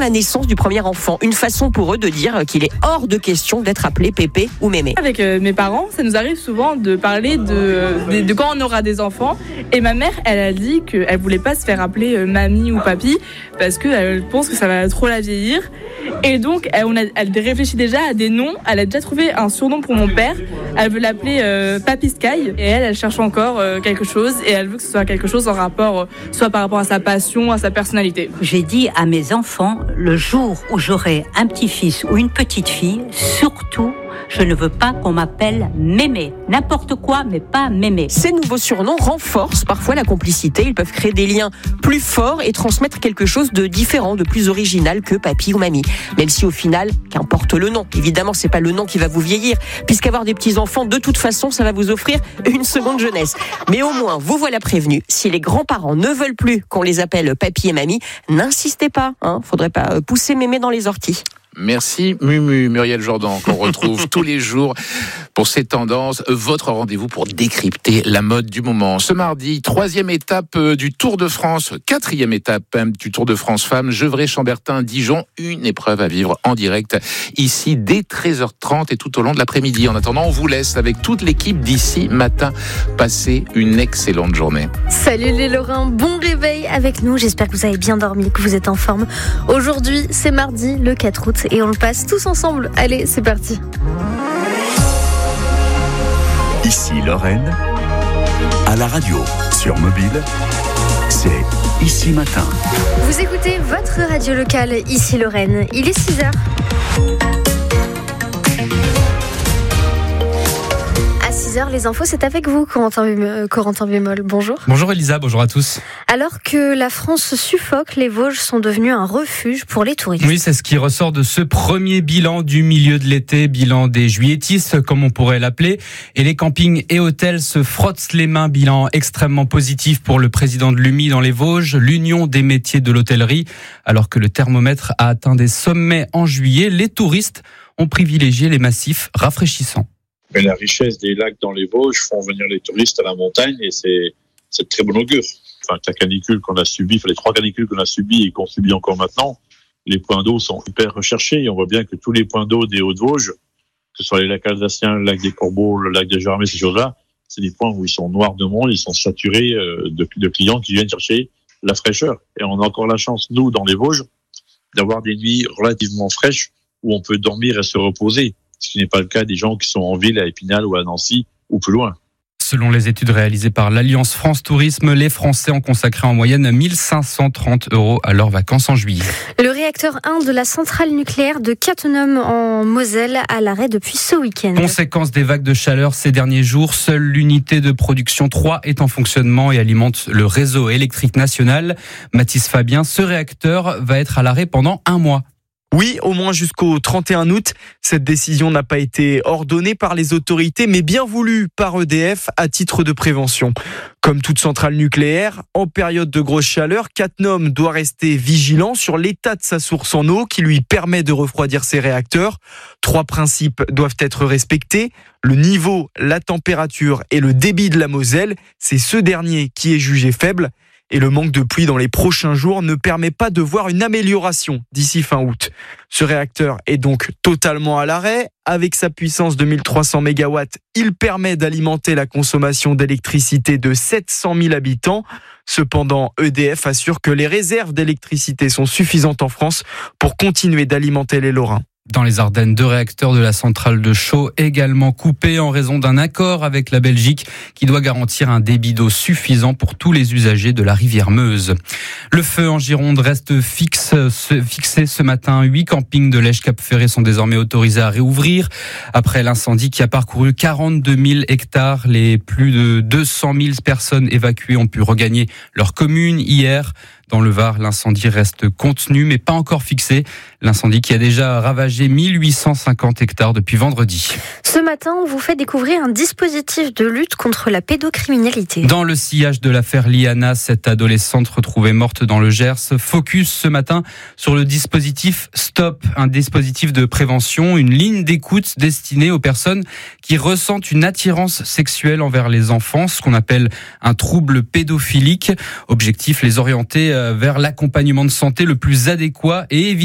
la naissance du premier enfant. Une façon pour eux de dire qu'il est hors de question d'être appelé Pépé ou Mémé. Avec mes parents, ça nous arrive souvent de parler de quand on aura des enfants. Et ma mère, elle a dit qu'elle voulait pas se faire appeler mamie ou papy parce qu'elle pense que ça va trop la vieillir. Et donc, elle réfléchit déjà à des noms. Elle a déjà trouvé un surnom pour mon père. Elle veut l'appeler Papy Sky. Et elle cherche encore quelque chose. Et elle veut que ce soit quelque chose en rapport, soit par rapport à sa passion, à sa personnalité. J'ai dit à mes enfants, le jour où j'aurai un petit-fils ou une petite-fille, surtout, je ne veux pas qu'on m'appelle Mémé. N'importe quoi, mais pas Mémé. Ces nouveaux surnoms renforcent parfois la complicité. Ils peuvent créer des liens plus forts et transmettre quelque chose de différent, de plus original que papy ou mamie. Même si au final, qu'importe le nom. Évidemment, c'est pas le nom qui va vous vieillir, puisqu'avoir des petits-enfants, de toute façon, ça va vous offrir une seconde jeunesse. Mais au moins, vous voilà prévenus. Si les grands-parents ne veulent plus qu'on les appelle papy et mamie, n'insistez pas. Faudrait pas pousser mémé dans les orties. Merci Mumu, Muriel Jourdan, qu'on retrouve tous les jours pour ces tendances. Votre rendez-vous pour décrypter la mode du moment. Ce mardi, 3e étape du Tour de France, 4e étape du Tour de France Femmes, Gevrey-Chambertin, Dijon. Une épreuve à vivre en direct ici dès 13h30 et tout au long de l'après-midi. En attendant, on vous laisse avec toute l'équipe d'ici matin. Passez une excellente journée. Salut les Lorrains, bon réveil avec nous. J'espère que vous avez bien dormi, que vous êtes en forme. Aujourd'hui, c'est mardi, le 4 août. Et on le passe tous ensemble. Allez, c'est parti. Ici Lorraine, à la radio, sur mobile, c'est Ici Matin. Vous écoutez votre radio locale, Ici Lorraine. Il est 6h. Les infos, c'est avec vous, Corentin Bémol. Bonjour. Bonjour Elisa, bonjour à tous. Alors que la France suffoque, les Vosges sont devenus un refuge pour les touristes. Oui, c'est ce qui ressort de ce premier bilan du milieu de l'été, bilan des juilletistes, comme on pourrait l'appeler. Et les campings et hôtels se frottent les mains, bilan extrêmement positif pour le président de l'UMI dans les Vosges, l'Union des métiers de l'hôtellerie. Alors que le thermomètre a atteint des sommets en juillet, les touristes ont privilégié les massifs rafraîchissants. Mais la richesse des lacs dans les Vosges font venir les touristes à la montagne et c'est de très bon augure. Enfin, la canicule qu'on a subie, les 3 canicules qu'on a subies et qu'on subit encore maintenant, les points d'eau sont hyper recherchés et on voit bien que tous les points d'eau des Hauts-de-Vosges, que ce soit les lacs alsaciens, le lac des Corbeaux, le lac des Jarmées, ces choses-là, c'est des points où ils sont noirs de monde, ils sont saturés de clients qui viennent chercher la fraîcheur. Et on a encore la chance, nous, dans les Vosges, d'avoir des nuits relativement fraîches où on peut dormir et se reposer. Ce qui n'est pas le cas des gens qui sont en ville, à Épinal ou à Nancy ou plus loin. Selon les études réalisées par l'Alliance France Tourisme, les Français ont consacré en moyenne 1 530 € à leurs vacances en juillet. Le réacteur 1 de la centrale nucléaire de Cattenom en Moselle à l'arrêt depuis ce week-end. Conséquence des vagues de chaleur ces derniers jours, seule l'unité de production 3 est en fonctionnement et alimente le réseau électrique national. Mathis Fabien, ce réacteur va être à l'arrêt pendant 1 mois. Oui, au moins jusqu'au 31 août. Cette décision n'a pas été ordonnée par les autorités, mais bien voulue par EDF à titre de prévention. Comme toute centrale nucléaire, en période de grosse chaleur, Cattenom doit rester vigilant sur l'état de sa source en eau qui lui permet de refroidir ses réacteurs. 3 principes doivent être respectés. Le niveau, la température et le débit de la Moselle, c'est ce dernier qui est jugé faible. Et le manque de pluie dans les prochains jours ne permet pas de voir une amélioration d'ici fin août. Ce réacteur est donc totalement à l'arrêt. Avec sa puissance de 1300 MW, il permet d'alimenter la consommation d'électricité de 700 000 habitants. Cependant, EDF assure que les réserves d'électricité sont suffisantes en France pour continuer d'alimenter les Lorrains. Dans les Ardennes, 2 réacteurs de la centrale de Chaux également coupés en raison d'un accord avec la Belgique qui doit garantir un débit d'eau suffisant pour tous les usagers de la rivière Meuse. Le feu en Gironde reste fixé ce matin. 8 campings de l'Èche-Cap-Ferré sont désormais autorisés à réouvrir. Après l'incendie qui a parcouru 42 000 hectares, les plus de 200 000 personnes évacuées ont pu regagner leur commune hier. Dans le Var, l'incendie reste contenu, mais pas encore fixé. L'incendie qui a déjà ravagé 1850 hectares depuis vendredi. Ce matin, on vous fait découvrir un dispositif de lutte contre la pédocriminalité. Dans le sillage de l'affaire Liana, cette adolescente retrouvée morte dans le Gers, focus ce matin sur le dispositif Stop, un dispositif de prévention, une ligne d'écoute destinée aux personnes qui ressentent une attirance sexuelle envers les enfants, ce qu'on appelle un trouble pédophilique. Objectif, les orienter vers l'accompagnement de santé le plus adéquat et éviter